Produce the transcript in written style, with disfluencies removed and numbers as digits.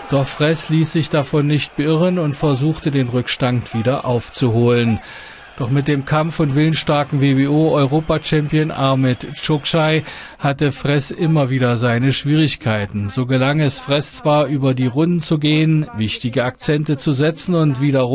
Doch Freß ließ sich davon nicht beirren und versuchte, den Rückstand wieder aufzuholen. Doch mit dem Kampf- und willensstarken WBO-Europachampion Ahmet Çokçay hatte Freß immer wieder seine Schwierigkeiten. So gelang es Freß zwar, über die Runden zu gehen, wichtige Akzente zu setzen und wiederum